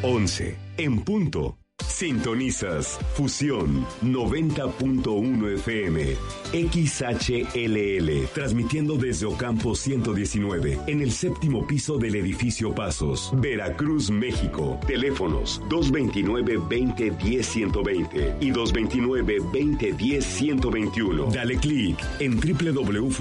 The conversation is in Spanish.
11 en punto. Sintonizas Fusión 90.1 FM XHLL, transmitiendo desde Ocampo 119 en el séptimo piso del edificio Pasos, Veracruz, México. Teléfonos 229-2010-120 y 229-2010-121. Dale clic en www